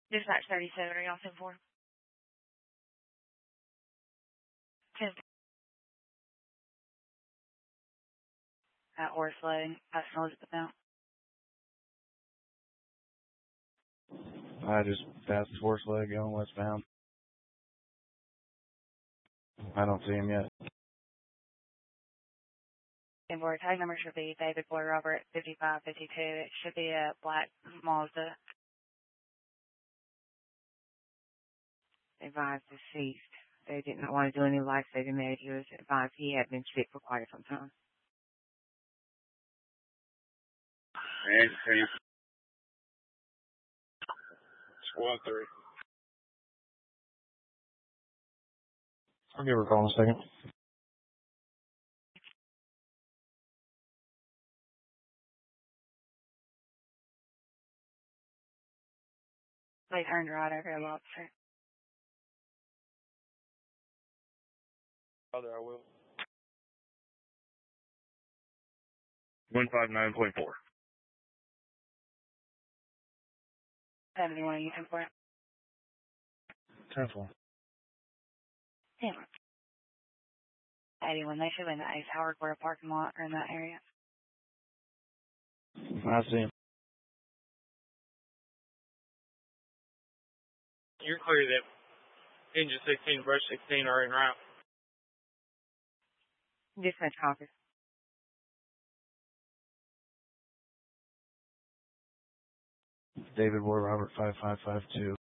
Dispatch 37, are y'all 10-4? 10 at Horse Leg, past Elizabeth now. I just passed Horse Leg going westbound. I don't see him yet. 10-4, tag number should be David Boy Robert 5552. It should be a black Mazda. Advised deceased. They did not want to do any life-saving med. He was advised he had been sick for quite some time. And Squad 3. I'll give her a call in a second. They turned right over a lot, sir. Father, I will. 159.4. 71, you 10-4? 10-4. 10. 81, they should be in the Ace Howard Square parking lot or in that area. I see him. You're clear that engine 16 brush 16 are en route. Dispatch copy. David Boy Robert 5552.